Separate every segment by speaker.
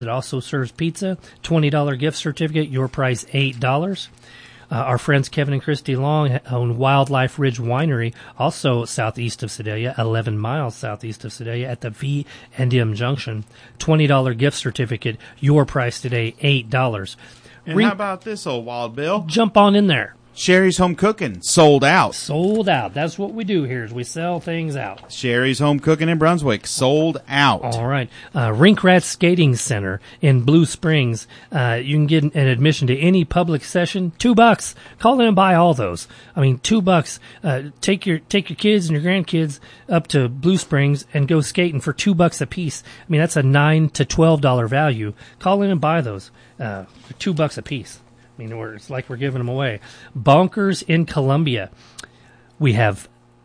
Speaker 1: It also serves pizza, $20 gift certificate, your price $8. Our friends Kevin and Christy Long own Wildlife Ridge Winery, also southeast of Sedalia, 11 miles southeast of Sedalia at the V and M Junction. $20 gift certificate, your price today, $8.
Speaker 2: And how about this, old Wild Bill?
Speaker 1: Jump on in there.
Speaker 2: Sherry's Home Cooking, sold out.
Speaker 1: Sold out. That's what we do here, is we sell things out.
Speaker 2: Sherry's Home Cooking in Brunswick, sold out.
Speaker 1: All right. Rink Rat Skating Center in Blue Springs. You can get an admission to any public session, $2. Call in and buy all those. I mean, $2. Take your kids and your grandkids up to Blue Springs and go skating for $2 a piece. I mean, that's a $9 to $12 value. Call in and buy those for $2 a piece. I mean, it's like we're giving them away. Bonkers in Columbia. We have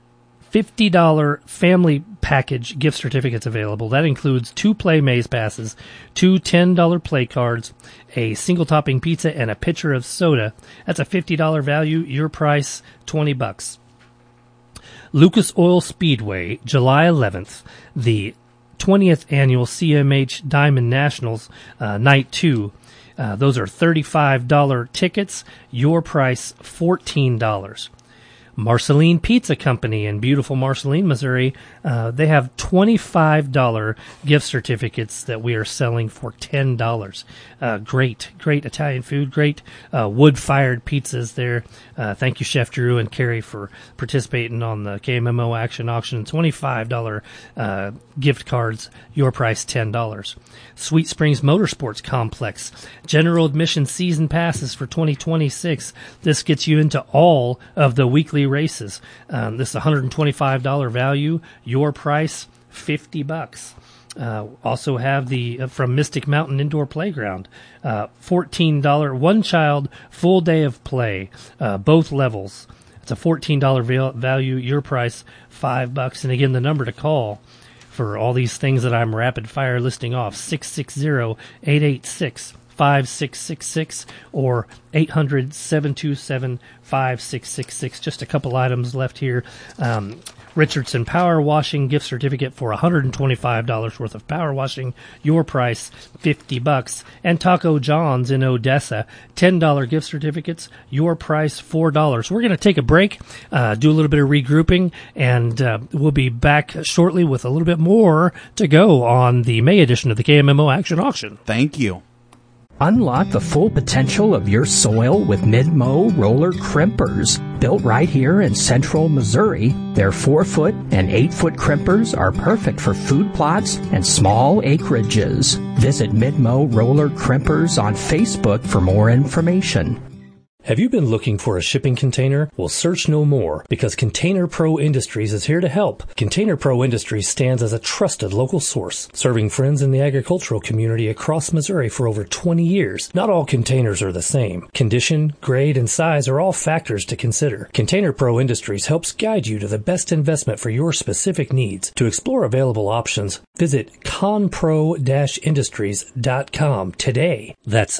Speaker 1: $50 family package gift certificates available. That includes 2 Play Maze passes, 2 $10 play cards, a single topping pizza, and a pitcher of soda. That's a $50 value. Your price, $20. Lucas Oil Speedway, July 11th, the 20th annual CMH Diamond Nationals, Night 2. Those are $35 tickets. Your price, $14. Marceline Pizza Company in beautiful Marceline, Missouri. They have $25 gift certificates that we are selling for $10. Great Italian food, great wood-fired pizzas there. Thank you, Chef Drew and Carrie, for participating on the KMMO Action Auction. $25 gift cards, your price $10. Sweet Springs Motorsports Complex. General admission season passes for 2026. This gets you into all of the weekly races. This is $125 value. Your price, $50. Also have the from Mystic Mountain Indoor Playground, $14 one child full day of play, both levels. It's a $14 value. Your price, $5. And again, the number to call for all these things that I'm rapid fire listing off, 660-886-5666 or 800-727-5666. Just a couple items left here. Richardson Power Washing gift certificate for $125 worth of power washing. Your price, $50. And Taco John's in Odessa, $10 gift certificates. Your price, $4. We're going to take a break, do a little bit of regrouping, and we'll be back shortly with a little bit more to go on the May edition of the KMMO Action Auction.
Speaker 2: Thank you.
Speaker 3: Unlock the full potential of your soil with Mid-Mow roller crimpers. Built right here in central Missouri, their 4-foot and 8-foot crimpers are perfect for food plots and small acreages. Visit Mid-Mow roller crimpers on Facebook for more information.
Speaker 1: Have you been looking for a shipping container? Well, search no more, because Container Pro Industries is here to help. Container Pro Industries stands as a trusted local source, serving friends in the agricultural community across Missouri for over 20 years. Not all containers are the same. Condition, grade, and size are all factors to consider. Container Pro Industries helps guide you to the best investment for your specific needs. To explore available options, visit conpro-industries.com today. That's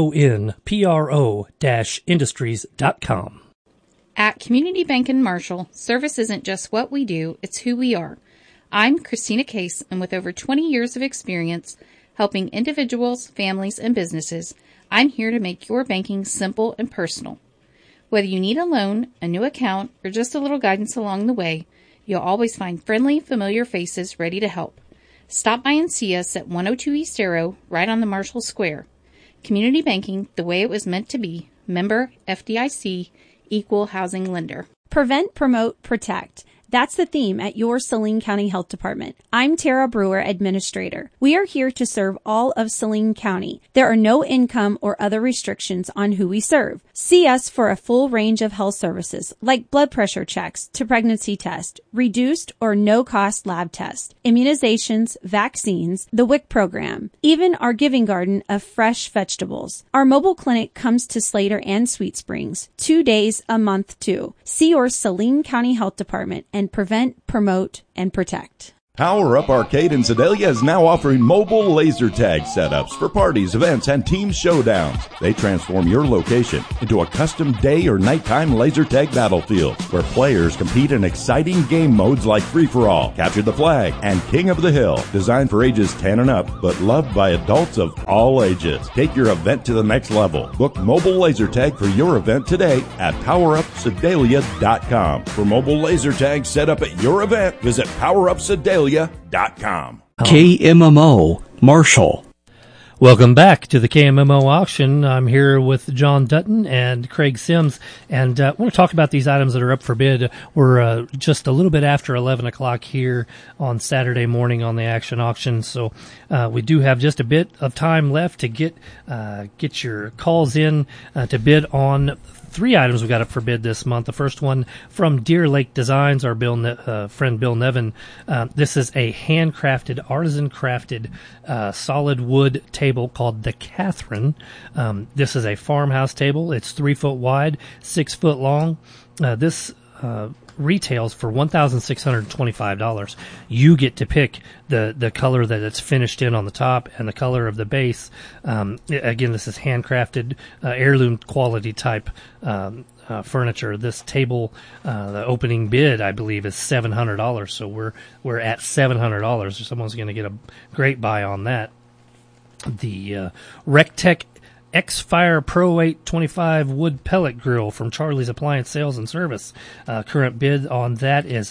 Speaker 1: CONPRO-industries.com.
Speaker 4: At Community Bank in Marshall, service isn't just what we do, it's who we are. I'm Christina Case, and with over 20 years of experience helping individuals, families, and businesses, I'm here to make your banking simple and personal. Whether you need a loan, a new account, or just a little guidance along the way, you'll always find friendly, familiar faces ready to help. Stop by and see us at 102 East Arrow, right on the Marshall Square. Community banking, the way it was meant to be. Member FDIC, equal housing lender.
Speaker 5: Prevent, promote, protect. That's the theme at your Saline County Health Department. I'm Tara Brewer, Administrator. We are here to serve all of Saline County. There are no income or other restrictions on who we serve. See us for a full range of health services like blood pressure checks to pregnancy test, reduced or no-cost lab test, immunizations, vaccines, the WIC program, even our giving garden of fresh vegetables. Our mobile clinic comes to Slater and Sweet Springs 2 days a month too. See your Saline County Health Department and prevent, promote, and protect.
Speaker 6: Power Up Arcade in Sedalia is now offering mobile laser tag setups for parties, events, and team showdowns. They transform your location into a custom day or nighttime laser tag battlefield where players compete in exciting game modes like Free-for-All, Capture the Flag, and King of the Hill. Designed for ages 10 and up, but loved by adults of all ages. Take your event to the next level. Book mobile laser tag for your event today at PowerUpSedalia.com. For mobile laser tag set up at your event, visit PowerUpSedalia.com.
Speaker 3: KMMO Marshall.
Speaker 1: Welcome back to the KMMO auction. I'm here with John Dutton and Craig Sims, and I want to talk about these items that are up for bid. We're just a little bit after 11 o'clock here on Saturday morning on the Action Auction, so we do have just a bit of time left to get your calls in to bid on 3 items we got up for bid this month. The first one from Deer Lake Designs, our friend Bill Nevin. This is a handcrafted, artisan-crafted solid wood table called the Catherine. This is a farmhouse table. It's 3 foot wide, 6 foot long. This retails for $1,625. You get to pick the color that it's finished in on the top and the color of the base. Again, this is handcrafted, heirloom quality type furniture. This table, the opening bid, I believe, is $700. So we're at $700. Someone's going to get a great buy on that. The Rectech X-Fire Pro 825 wood pellet grill from Charlie's Appliance Sales and Service. Current bid on that is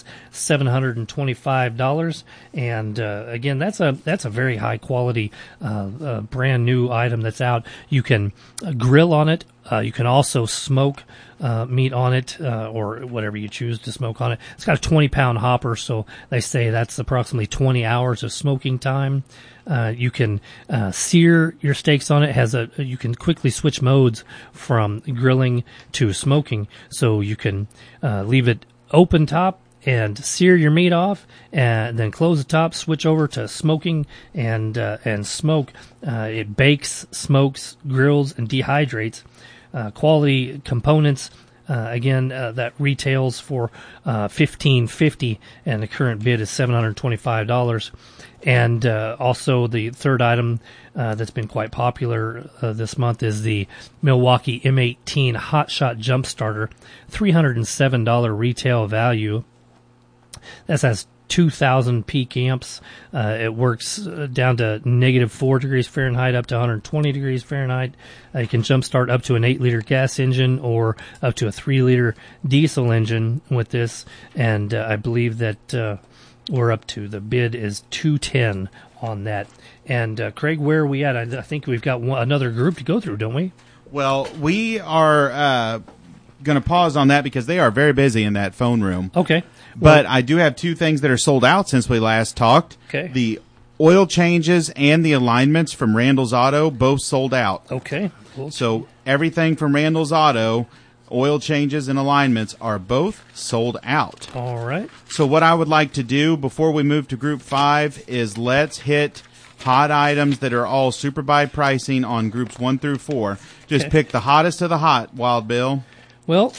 Speaker 1: $725, and again, that's a very high quality, brand new item that's out. You can grill on it. You can also smoke meat on it, or whatever you choose to smoke on it. It's got a 20-pound hopper, so they say that's approximately 20 hours of smoking time. You can sear your steaks on it. You can quickly switch modes from grilling to smoking, so you can leave it open top and sear your meat off, and then close the top, switch over to smoking, and smoke. It bakes, smokes, grills, and dehydrates. Quality components. Again, that retails for $1,550, and the current bid is $725. And also the third item that's been quite popular this month is the Milwaukee M18 Hot Shot Jump Starter, $307 retail value. That has 2,000 peak amps. It works down to -4 degrees Fahrenheit up to 120 degrees Fahrenheit. You can jumpstart up to an 8-liter gas engine or up to a 3-liter diesel engine with this. And I believe that we're up to, the bid is $210 on that. And Craig, where are we at? I think we've got another group to go through, don't we?
Speaker 2: Well, we are going to pause on that because they are very busy in that phone room.
Speaker 1: Okay.
Speaker 2: But I do have 2 things that are sold out since we last talked.
Speaker 1: Okay.
Speaker 2: The oil changes and the alignments from Randall's Auto, both sold out.
Speaker 1: Okay. Cool.
Speaker 2: So everything from Randall's Auto, oil changes and alignments, are both sold out.
Speaker 1: All right.
Speaker 2: So what I would like to do before we move to Group 5 is let's hit hot items that are all super buy pricing on Groups 1 through 4. Just pick the hottest of the hot, Wild Bill.
Speaker 1: Well,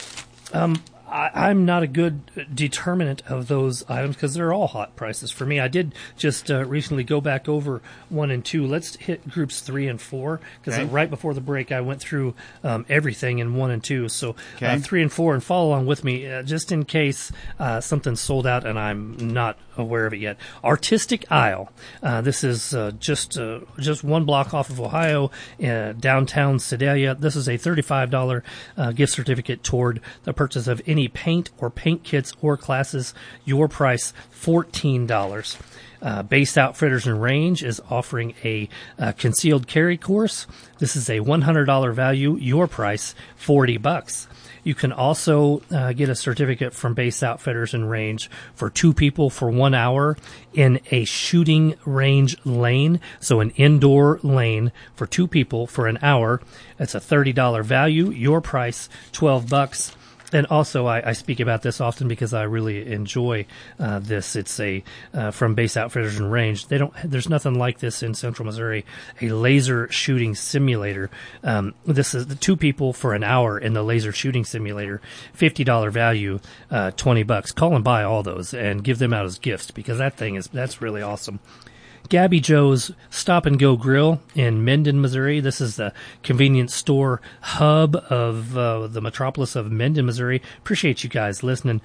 Speaker 1: I'm not a good determinant of those items because they're all hot prices for me. I did just recently go back over 1 and 2. Let's hit groups 3 and 4 because right before the break I went through everything in 1 and 2. So 3 and 4, and follow along with me just in case something's sold out and I'm not aware of it yet. Artistic Isle. This is just 1 block off of Ohio, downtown Sedalia. This is a $35 gift certificate toward the purchase of any paint or paint kits or classes. Your price, $14. Base Outfitters and Range is offering a concealed carry course. This is a $100 value. Your price, $40. You can also get a certificate from Base Outfitters and Range for 2 people for 1 hour in a shooting range lane. So an indoor lane for 2 people for an hour. It's a $30 value. Your price, $12. And also, I speak about this often because I really enjoy this. It's from Base Outfitters and Range. There's nothing like this in Central Missouri. A laser shooting simulator. This is the 2 people for an hour in the laser shooting simulator. $50 value, $20. Call and buy all those and give them out as gifts because that's really awesome. Gabby Joe's Stop and Go Grill in Mendon, Missouri. This is the convenience store hub of the metropolis of Mendon, Missouri. Appreciate you guys listening.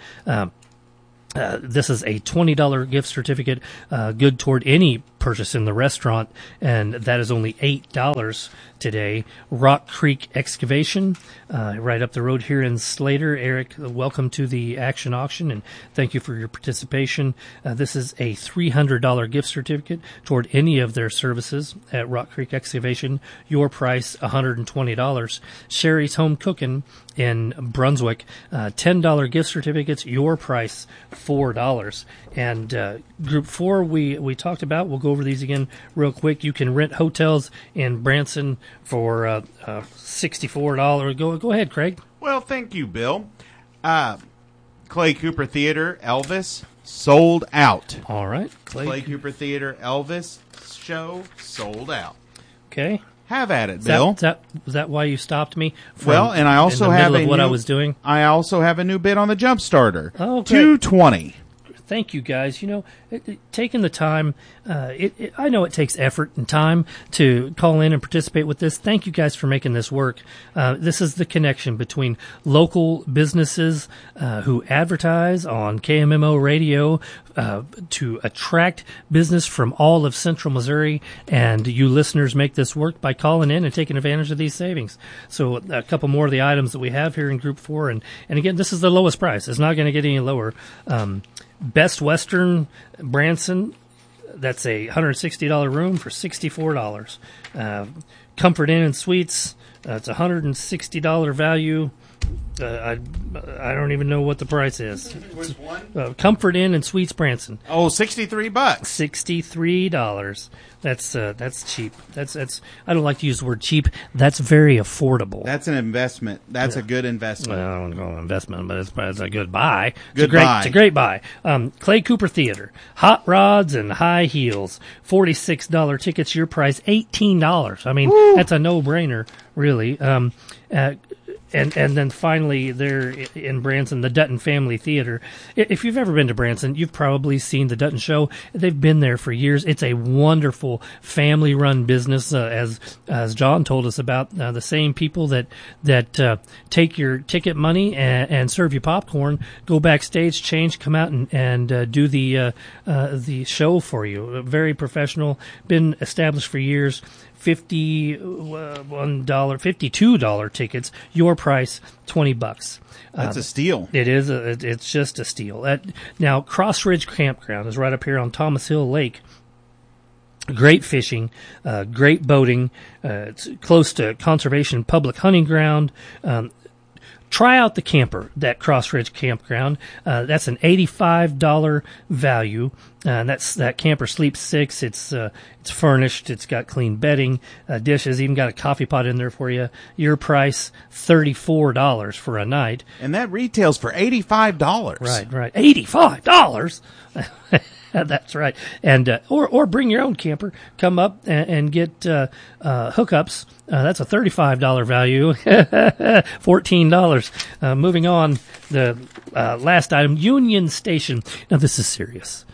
Speaker 1: This is a $20 gift certificate, good toward any purchase in the restaurant, and that is only $8 today. Rock Creek Excavation, right up the road here in Slater. Eric, welcome to the Action Auction, and thank you for your participation. This is a $300 gift certificate toward any of their services at Rock Creek Excavation. Your price, $120. Sherry's Home Cooking in Brunswick, $10 gift certificates. Your price, $4. And Group 4 we talked about. We'll go over these again real quick. You can rent hotels in Branson for $64. Go ahead, Craig.
Speaker 2: Well, thank you, Bill. Clay Cooper Theater, Elvis, sold out.
Speaker 1: All right.
Speaker 2: Clay Cooper Theater, Elvis show, sold out.
Speaker 1: Okay.
Speaker 2: Have at it, Bill.
Speaker 1: Was that why you stopped me?
Speaker 2: And I also have
Speaker 1: I was doing.
Speaker 2: I also have a new bid on the Jump Starter.
Speaker 1: Oh, okay.
Speaker 2: $220.
Speaker 1: Thank you, guys. Taking the time, I know it takes effort and time to call in and participate with this. Thank you guys for making this work. This is the connection between local businesses who advertise on KMMO radio to attract business from all of Central Missouri, and you listeners make this work by calling in and taking advantage of these savings. So a couple more of the items that we have here in Group 4, and again, this is the lowest price. It's not going to get any lower. Best Western Branson, that's a $160 room for $64. Comfort Inn and Suites, it's $160 value. I don't even know what the price is.
Speaker 2: Which one?
Speaker 1: Comfort Inn and Suites Branson.
Speaker 2: Oh, $63.
Speaker 1: $63. That's cheap. That's. I don't like to use the word cheap. That's very affordable.
Speaker 2: That's an investment. That's a good investment.
Speaker 1: Well, I don't call it an investment, but it's a good buy.
Speaker 2: It's
Speaker 1: a great buy. Clay Cooper Theater, hot rods and high heels, $46 tickets. Your price, $18. I mean, that's a no-brainer, really. And then finally, there in Branson, the Dutton Family Theater. If you've ever been to Branson, you've probably seen the Dutton Show. They've been there for years. It's a wonderful family-run business, as John told us about. The same people that take your ticket money and serve you popcorn, go backstage, change, come out and do the show for you. Very professional. Been established for years. $52 tickets. Your price, $20.
Speaker 2: That's a steal.
Speaker 1: It is. It's just a steal. Now, Cross Ridge Campground is right up here on Thomas Hill Lake. Great fishing, great boating. It's close to conservation public hunting ground. Try out the camper, that Cross Ridge Campground. That's an $85 value. That camper sleeps 6. It's furnished. It's got clean bedding, dishes, even got a coffee pot in there for you. Your price, $34 for a night.
Speaker 2: And that retails for $85.
Speaker 1: Right. $85? That's right. And or bring your own camper. Come up and get hookups. That's a $35 value. $14. Moving on, the last item, Union Station. Now this is serious.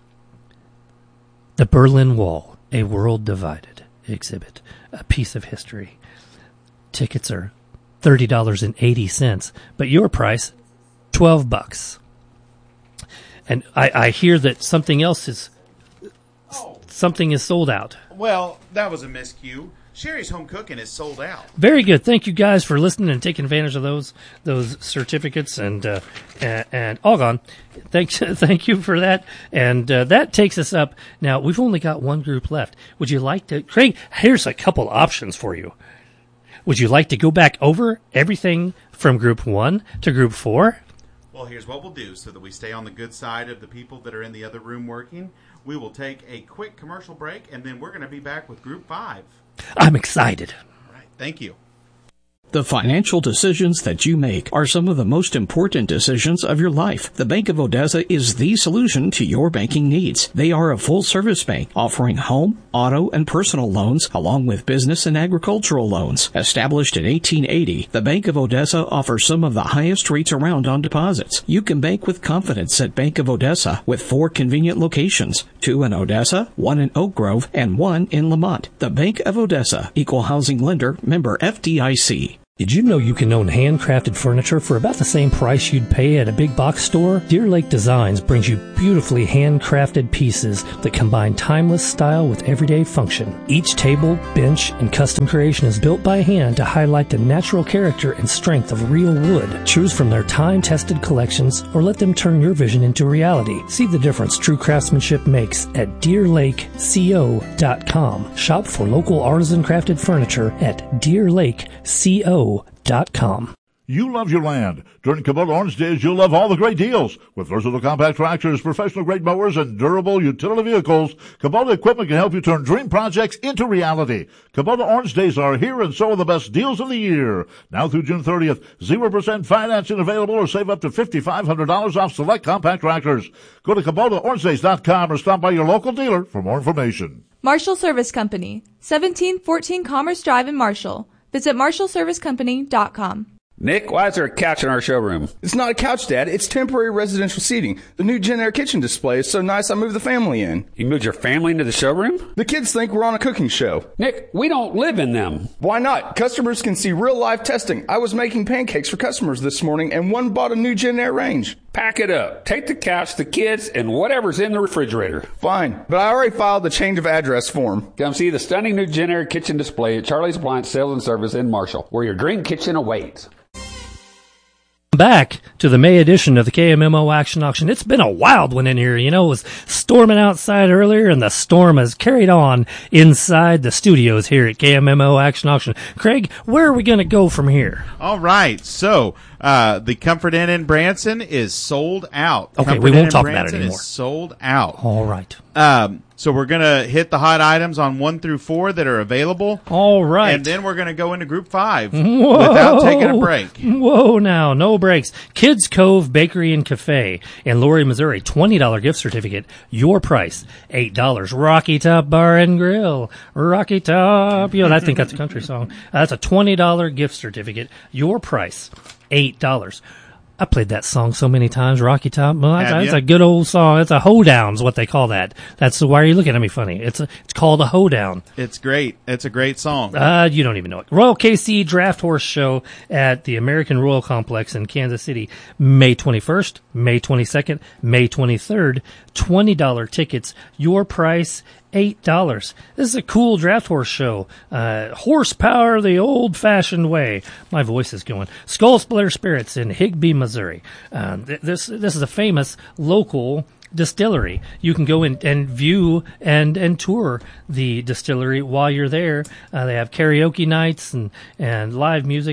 Speaker 1: The Berlin Wall, a world divided exhibit, a piece of history. Tickets are $30.80, but your price, $12. And I hear that something is sold out.
Speaker 2: Well, that was a miscue. Sherry's Home Cooking is sold out.
Speaker 1: Very good. Thank you guys for listening and taking advantage of those certificates and all gone. Thank you for that. And that takes us up. Now we've only got one group left. Would you like to, Craig? Here's a couple options for you. Would you like to go back over everything from Group 1 to Group 4?
Speaker 2: Well, here's what we'll do so that we stay on the good side of the people that are in the other room working. We will take a quick commercial break, and then we're going to be back with Group 5.
Speaker 1: I'm excited.
Speaker 2: All right. Thank you.
Speaker 3: The financial decisions that you make are some of the most important decisions of your life. The Bank of Odessa is the solution to your banking needs. They are a full-service bank offering home, auto, and personal loans along with business and agricultural loans. Established in 1880, the Bank of Odessa offers some of the highest rates around on deposits. You can bank with confidence at Bank of Odessa with 4 convenient locations, 2 in Odessa, 1 in Oak Grove, and 1 in Lamont. The Bank of Odessa, Equal Housing Lender, member FDIC.
Speaker 1: Did you know you can own handcrafted furniture for about the same price you'd pay at a big box store? Deer Lake Designs brings you beautifully handcrafted pieces that combine timeless style with everyday function. Each table, bench, and custom creation is built by hand to highlight the natural character and strength of real wood. Choose from their time-tested collections or let them turn your vision into reality. See the difference true craftsmanship makes at DeerLakeCO.com. Shop for local artisan crafted furniture at DeerLakeCO.com.
Speaker 7: You love your land. During Kubota Orange Days, you'll love all the great deals. With versatile compact tractors, professional-grade mowers, and durable utility vehicles, Kubota equipment can help you turn dream projects into reality. Kubota Orange Days are here, and so are the best deals of the year. Now through June 30th, 0% financing available or save up to $5,500 off select compact tractors. Go to KubotaOrangeDays.com or stop by your local dealer for more information.
Speaker 8: Marshall Service Company, 1714 Commerce Drive in Marshall. Visit MarshallServiceCompany.com.
Speaker 9: Nick, why is there a couch in our showroom?
Speaker 10: It's not a couch, Dad. It's temporary residential seating. The new Gen Air kitchen display is so nice I moved the family in.
Speaker 9: You moved your family into the showroom?
Speaker 10: The kids think we're on a cooking show.
Speaker 9: Nick, we don't live in them.
Speaker 10: Why not? Customers can see real-life testing. I was making pancakes for customers this morning, and one bought a new Gen Air range.
Speaker 9: Pack it up. Take the couch, the kids, and whatever's in the refrigerator.
Speaker 10: Fine, but I already filed the change of address form.
Speaker 9: Come see the stunning new Gen Air kitchen display at Charlie's Appliance Sales and Service in Marshall, where your dream kitchen awaits.
Speaker 1: Back to the May edition of the KMMO Action Auction. It's been a wild one in here. You know, it was storming outside earlier, and the storm has carried on inside the studios here at KMMO Action Auction. Craig, where are we going to go from here?
Speaker 2: All right. So, the Comfort Inn in Branson is sold out.
Speaker 1: Okay,
Speaker 2: Comfort
Speaker 1: we
Speaker 2: Inn
Speaker 1: won't
Speaker 2: in
Speaker 1: talk
Speaker 2: Branson
Speaker 1: about it anymore.
Speaker 2: is sold out.
Speaker 1: All right.
Speaker 2: So we're going to hit the hot items on 1 through 4 that are available.
Speaker 1: All right.
Speaker 2: And then we're going to go into Group 5 without taking a break.
Speaker 1: Whoa, now, no breaks. Kids Cove Bakery and Cafe in Laurie, Missouri, $20 gift certificate. Your price, $8. Rocky Top Bar and Grill. Rocky Top. You know, I think that's a country song. That's a $20 gift certificate. Your price, $8. I played that song so many times, Rocky Top. Well, that's a good old song. It's a hoedown is what they call that. That's why are you looking at me funny? It's called a hoedown.
Speaker 2: It's great. It's a great song.
Speaker 1: You don't even know it. Royal KC Draft Horse Show at the American Royal Complex in Kansas City, May 21st, May 22nd, May 23rd. $20 tickets. Your price, $8. This is a cool draft horse show. Horsepower the old-fashioned way. My voice is going. Skull Splitter Spirits in Higbee, Missouri. This is a famous local distillery. You can go in and view and tour the distillery while you're there. They have karaoke nights and live music.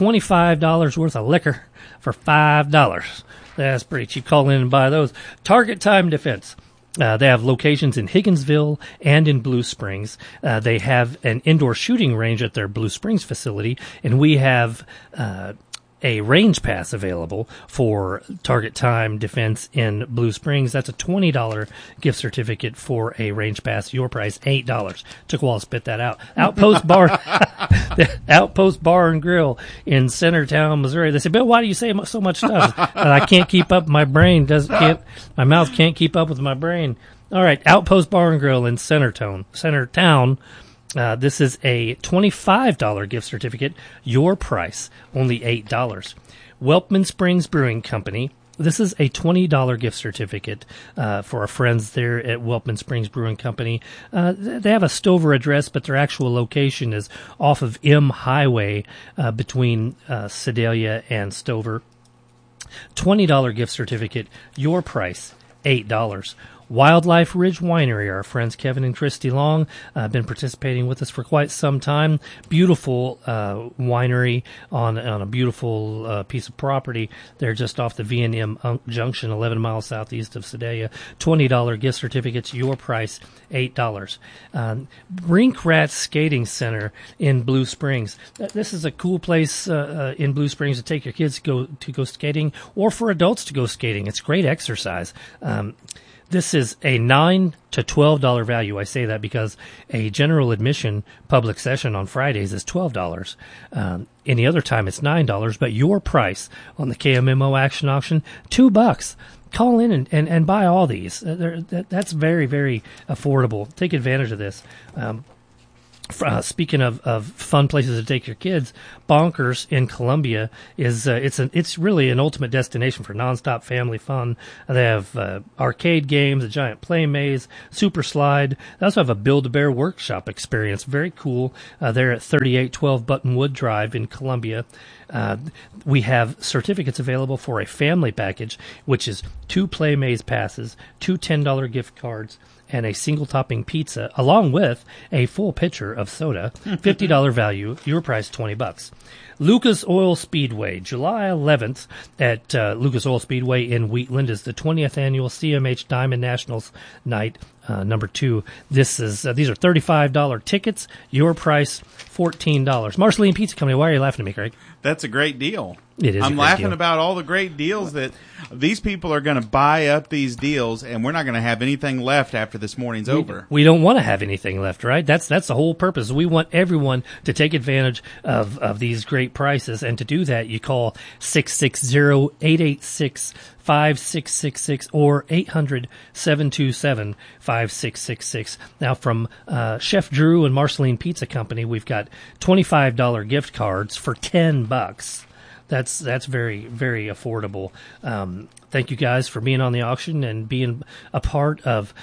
Speaker 1: $25 worth of liquor for $5. That's pretty cheap. Call in and buy those. Target Time Defense. They have locations in Higginsville and in Blue Springs. They have an indoor shooting range at their Blue Springs facility, and we have a range pass available for Target Time Defense in Blue Springs. That's a $20 gift certificate for a range pass. Your price, $8. Took a while to spit that out. Outpost Bar, Outpost Bar and Grill in Centertown, Missouri. They said, Bill, why do you say so much stuff? I can't keep up. My brain my mouth can't keep up with my brain. All right. Outpost Bar and Grill in Centertown. This is a $25 gift certificate. Your price, only $8. Whelpman Springs Brewing Company. This is a $20 gift certificate for our friends there at Whelpman Springs Brewing Company. They have a Stover address, but their actual location is off of M Highway between Sedalia and Stover. $20 gift certificate. Your price, $8. Wildlife Ridge Winery, our friends Kevin and Christy Long, have been participating with us for quite some time. Beautiful winery on a beautiful piece of property. They're just off the V&M Junction, 11 miles southeast of Sedalia. $20 gift certificates, your price, $8. Rink Rat Skating Center in Blue Springs. This is a cool place in Blue Springs to take your kids to go skating, or for adults to go skating. It's great exercise. This is a $9 to $12 value. I say that because a general admission public session on Fridays is $12. Any other time it's $9, but your price on the KMMO Action Auction, $2. Call in and buy all these. That's very, very affordable. Take advantage of this. Speaking of fun places to take your kids, Bonkers in Columbia is it's really an ultimate destination for nonstop family fun. They have arcade games, a giant play maze, super slide. They also have a Build-A-Bear workshop experience. Very cool. They're at 3812 Buttonwood Drive in Columbia. We have certificates available for a family package, which is 2 play maze passes, 2 $10 gift cards, and a single topping pizza, along with a full pitcher of soda. $50 value, your price $20. Lucas Oil Speedway, July 11th at Lucas Oil Speedway in Wheatland is the 20th annual CMH Diamond Nationals Night, number 2. These are $35 tickets, your price $14. Marceline Pizza Company, why are you laughing at me, Craig?
Speaker 2: That's a great deal.
Speaker 1: It is.
Speaker 2: I'm laughing about all the great deals that these people are going to buy up these deals, and we're not going to have anything left after this morning's over.
Speaker 1: We don't want to have anything left, right? That's the whole purpose. We want everyone to take advantage of these great prices, and to do that, you call 660-886-5666 or 800-727-5666. Now, from Chef Drew and Marceline Pizza Company, we've got $25 gift cards for $10. That's very, very affordable. Thank you guys for being on the auction and being a part of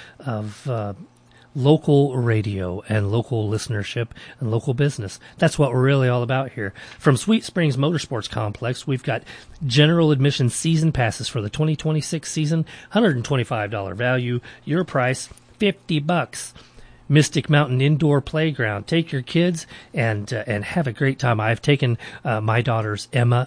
Speaker 1: local radio and local listenership and local business. That's what we're really all about here. From Sweet Springs Motorsports Complex, we've got general admission season passes for the 2026 season, $125 value. Your price, $50. Mystic Mountain Indoor Playground. Take your kids and have a great time. I've taken my granddaughters Emma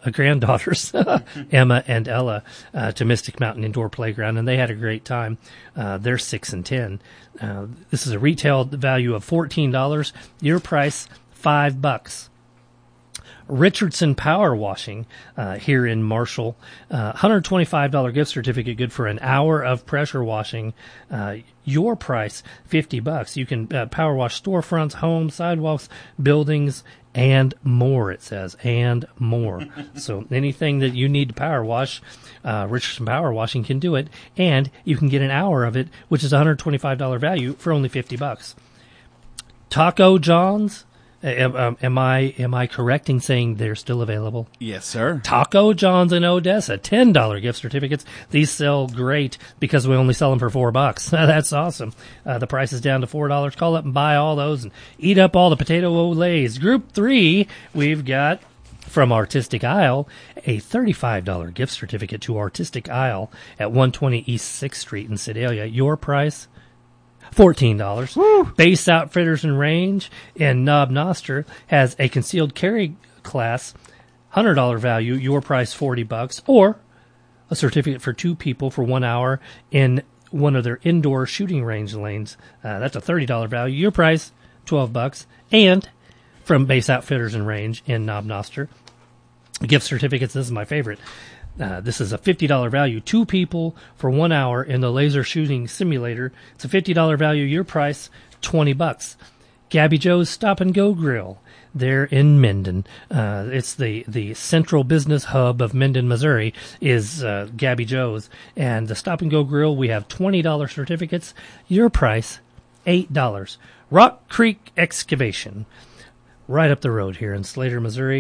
Speaker 1: and Ella to Mystic Mountain Indoor Playground, and they had a great time. They're 6 and 10. This is a retail value of $14. Your price, $5. Richardson Power Washing here in Marshall, $125 gift certificate, good for an hour of pressure washing. Your price, $50. You can power wash storefronts, homes, sidewalks, buildings, and more, it says, and more. So anything that you need to power wash, Richardson Power Washing can do it, and you can get an hour of it, which is a $125 value for only $50. Taco John's. Am I correct in saying they're still available?
Speaker 2: Yes, sir.
Speaker 1: Taco John's in Odessa, $10 gift certificates. These sell great because we only sell them for $4. That's awesome. The price is down to $4. Call up and buy all those and eat up all the potato olays. Group 3, we've got from Artistic Isle a $35 gift certificate to Artistic Isle at 120 East 6th Street in Sedalia. Your price, $14. Woo. Base Outfitters and Range in Knob Noster has a concealed carry class, $100 value, your price $40, or a certificate for 2 people for 1 hour in one of their indoor shooting range lanes. That's a $30 value, your price $12. And from Base Outfitters and Range in Knob Noster, gift certificates. This is my favorite. This is a $50 value. 2 people for 1 hour in the laser shooting simulator. It's a $50 value. Your price, $20. Gabby Joe's Stop and Go Grill. They're in Minden. It's the central business hub of Minden, Missouri is Gabby Joe's. And the Stop and Go Grill, we have $20 certificates. Your price, $8. Rock Creek Excavation, right up the road here in Slater, Missouri.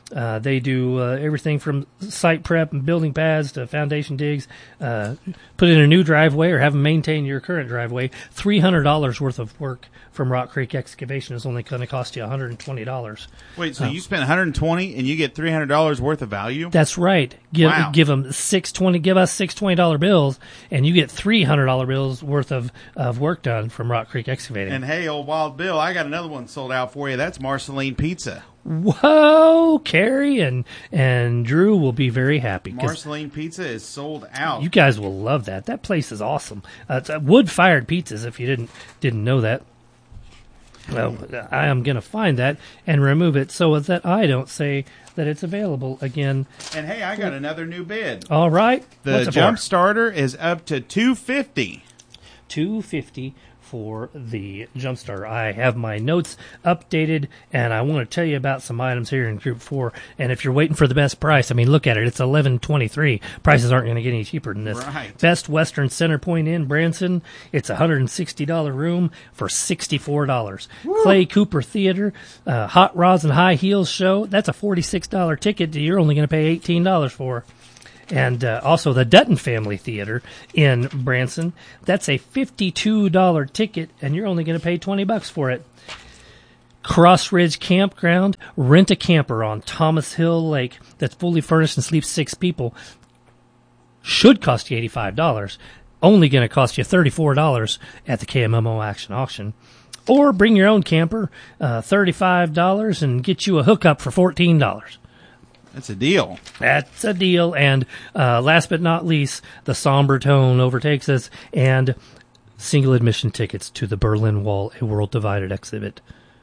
Speaker 1: They do everything from site prep and building pads to foundation digs. Put in a new driveway or have them maintain your current driveway. $300 worth of work from Rock Creek Excavation is only going to cost you $120.
Speaker 2: Wait, so you spend $120 and you get $300 worth of value?
Speaker 1: That's right. Give
Speaker 2: Wow.
Speaker 1: Give us six $20 bills, and you get $300 bills worth of work done from Rock Creek Excavating.
Speaker 2: And hey, old Wild Bill, I got another one sold out for you. That's Marceline Pizza.
Speaker 1: Whoa, Carrie and Drew will be very happy. 'Cause
Speaker 2: Marceline Pizza is sold out.
Speaker 1: you guys will love that. That place is awesome. It's wood-fired pizzas, if you didn't know that. Well, I am going to find that and remove it so that I don't say that it's available again.
Speaker 2: And hey, I got another new bid.
Speaker 1: All right.
Speaker 2: The
Speaker 1: What's it
Speaker 2: jump
Speaker 1: for?
Speaker 2: starter is up to $250.
Speaker 1: $250 for the jump starter. I have my notes updated, and I want to tell you about some items here in Group 4. And if you're waiting for the best price, I mean, look at it. It's $11.23. Prices aren't going to get any cheaper than this.
Speaker 2: Right.
Speaker 1: Best Western Center Point Inn, Branson. It's a $160 room for $64. Clay Cooper Theater, Hot Rods and High Heels show. That's a $46 ticket that you're only going to pay $18 for. And also the Dutton Family Theater in Branson. That's a $52 ticket, and you're only going to pay $20 for it. Cross Ridge Campground. Rent a camper on Thomas Hill Lake that's fully furnished and sleeps 6 people. Should cost you $85. Only going to cost you $34 at the KMMO Action Auction. Or bring your own camper, $35, and get you a hookup for $14.
Speaker 2: That's a deal.
Speaker 1: That's a deal. And last but not least, the somber tone overtakes us, and single admission tickets to the Berlin Wall, a World Divided exhibit.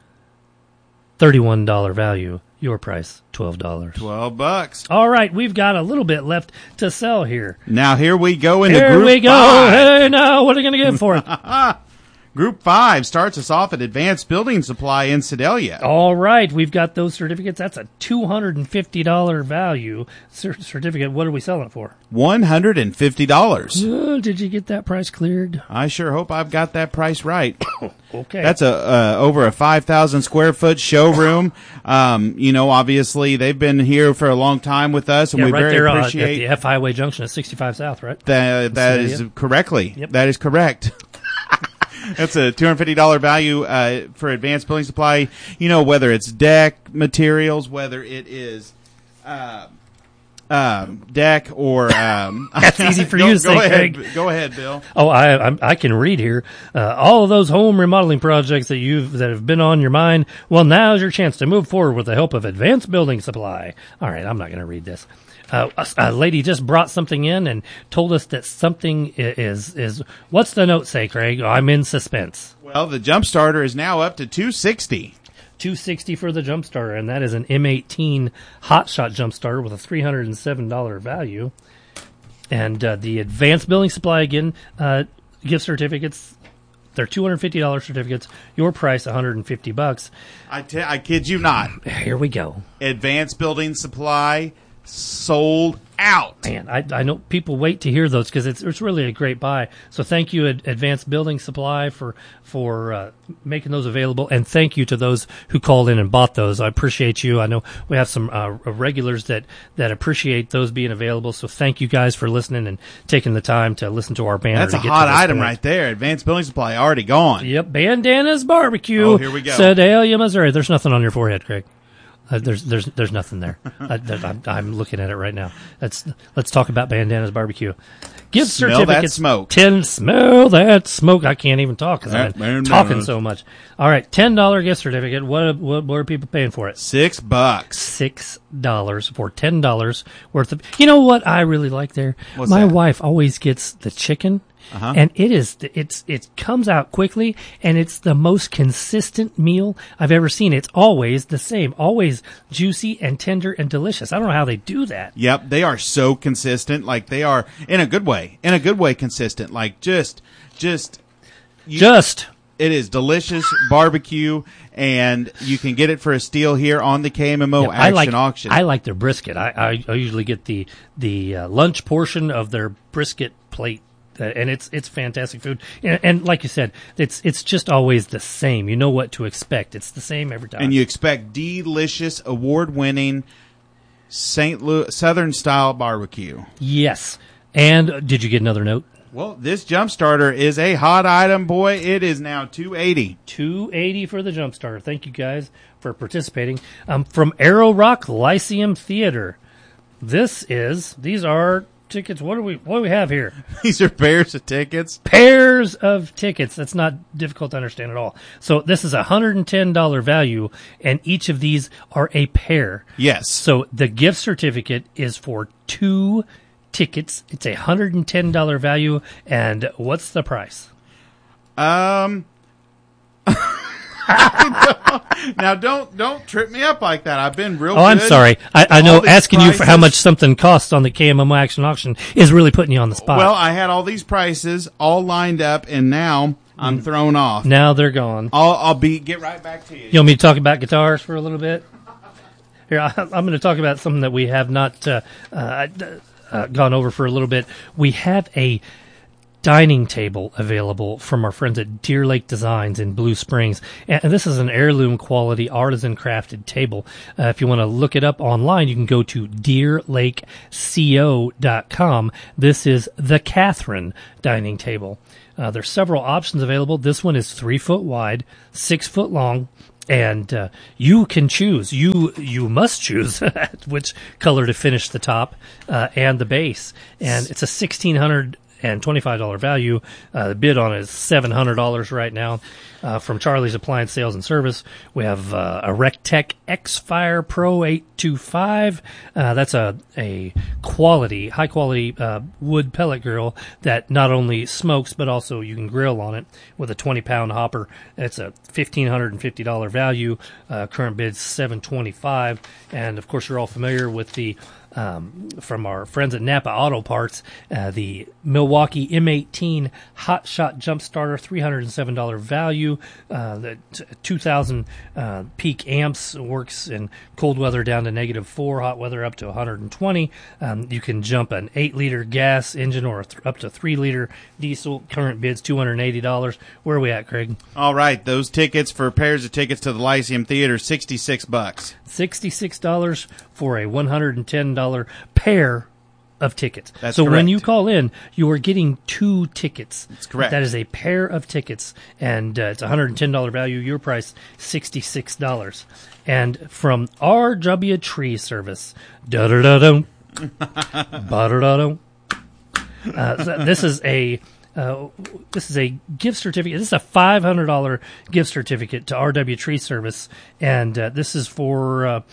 Speaker 1: $31 value. Your price, $12.
Speaker 2: $12.
Speaker 1: All right, we've got a little bit left to sell here.
Speaker 2: Now here we go into
Speaker 1: Here
Speaker 2: Group
Speaker 1: we go.
Speaker 2: 5.
Speaker 1: Hey, now what are you going to get for it?
Speaker 2: Group 5 starts us off at Advanced Building Supply in Sedalia.
Speaker 1: All right, we've got those certificates. That's a $250 value certificate. What are we selling it for?
Speaker 2: $150.
Speaker 1: Did you get that price cleared?
Speaker 2: I sure hope I've got that price right.
Speaker 1: Okay.
Speaker 2: That's over a 5,000 square foot showroom. Obviously they've been here for a long time with us, and we
Speaker 1: right
Speaker 2: very
Speaker 1: there
Speaker 2: appreciate
Speaker 1: at the F Highway Junction at 65 South, right?
Speaker 2: that is correctly.
Speaker 1: Yep.
Speaker 2: That is correct. That's a $250 value for Advanced Building Supply. Whether it's deck materials, whether it is deck or
Speaker 1: That's easy for you to say, Craig.
Speaker 2: Go ahead, Bill.
Speaker 1: Oh, I can read here. All of those home remodeling projects that have been on your mind. Well, now's your chance to move forward with the help of Advanced Building Supply. All right, I'm not going to read this. A lady just brought something in and told us that something is. What's the note say, Craig? I'm in suspense.
Speaker 2: Well, the jump starter is now up to $260.
Speaker 1: $260 for the jump starter, and that is an M18 Hot Shot jump starter with a $307 value. And the Advanced Building Supply again gift certificates. They're $250 certificates. Your price $150.
Speaker 2: I kid you not.
Speaker 1: Here we go.
Speaker 2: Advanced Building Supply sold out.
Speaker 1: Man, I know people wait to hear those because it's really a great buy. So thank you, Advanced Building Supply, for making those available, and thank you to those who called in and bought those. I appreciate you. I know we have some regulars that appreciate those being available. So thank you guys for listening and taking the time to listen to our banner.
Speaker 2: That's a hot item right there. Advanced Building Supply already gone.
Speaker 1: Yep, Bandanas Barbecue.
Speaker 2: Oh, here we go.
Speaker 1: Sedalia, Missouri. There's nothing on your forehead, Craig. There's nothing there. I'm looking at it right now. Let's talk about Bandanas Barbecue. Gift certificates.
Speaker 2: Smell that smoke.
Speaker 1: Smell that smoke. I can't even talk because I'm talking so much. All right, $10 gift certificate. What are people paying for it?
Speaker 2: $6.
Speaker 1: $6 for $10 worth of. You know what I really like there?
Speaker 2: What's
Speaker 1: My
Speaker 2: that?
Speaker 1: wife always gets the chicken. And it comes out quickly, and it's the most consistent meal I've ever seen. It's always the same, always juicy and tender and delicious. I don't know how they do that.
Speaker 2: Yep, they are so consistent. Like, they are in a good way consistent. Like, it is delicious barbecue, and you can get it for a steal here on the KMMO Auction.
Speaker 1: I like their brisket. I usually get the lunch portion of their brisket plate. And it's fantastic food, and like you said, it's just always the same. You know what to expect. It's the same every time.
Speaker 2: And you expect delicious, award-winning St. Louis Southern style barbecue.
Speaker 1: Yes. And did you get another note?
Speaker 2: Well, this jump starter is a hot item, boy. It is now $280.
Speaker 1: $280 for the jump starter. Thank you guys for participating. From Arrow Rock Lyceum Theater. These are tickets. What do we have here?
Speaker 2: These are pairs of tickets.
Speaker 1: Pairs of tickets. That's not difficult to understand at all. So this is a $110 value, and each of these are a pair.
Speaker 2: Yes.
Speaker 1: So the gift certificate is for 2 tickets. It's a $110 value, and what's the price?
Speaker 2: Now don't trip me up like that. I've been real good.
Speaker 1: Oh, I'm sorry. I know asking
Speaker 2: prices.
Speaker 1: You for how much something costs on the KMMO Action Auction is really putting you on the spot.
Speaker 2: Well, I had all these prices all lined up, and now I'm thrown off.
Speaker 1: Now they're gone.
Speaker 2: I'll get right back to you.
Speaker 1: You want me to talk about guitars for a little bit? Here, I'm going to talk about something that we have not gone over for a little bit. We have a dining table available from our friends at Deer Lake Designs in Blue Springs. And this is an heirloom quality artisan crafted table. If you want to look it up online, you can go to deerlakeco.com. This is the Catherine dining table. There's several options available. This one is 3 foot wide, 6 foot long. And you can choose. You must choose which color to finish the top and the base. And it's a $1,625 value. The bid on it is $700 right now. From Charlie's Appliance Sales and Service, we have a Rectech X-Fire Pro 825. That's a high quality wood pellet grill that not only smokes but also you can grill on it with a 20-pound hopper. It's a $1,550 value. Current bid's $725. And of course, you're all familiar with the from our friends at Napa Auto Parts, the Milwaukee M18 Hot Shot Jump Starter, $307 value. The 2,000 peak amps, works in cold weather down to -4, hot weather up to 120. You can jump an 8-liter gas engine or up to 3-liter diesel. Current bid's $280. Where are we at, Craig?
Speaker 2: All right, those tickets for pairs of tickets to the Lyceum Theater, $66.
Speaker 1: $66 for a $110 pair of tickets.
Speaker 2: That's
Speaker 1: so
Speaker 2: correct.
Speaker 1: When you call in, you are getting 2 tickets.
Speaker 2: That's correct.
Speaker 1: That is a pair of tickets, and it's a $110 value. Your price, $66. And from RW Tree Service, da-da-da-dum, ba-da-da-dum. This is a gift certificate. This is a $500 gift certificate to RW Tree Service, and this is for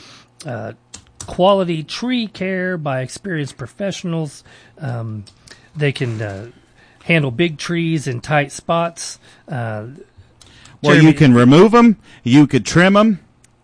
Speaker 1: quality tree care by experienced professionals. They can handle big trees in tight spots.
Speaker 2: Well, you can remove them. You could trim them.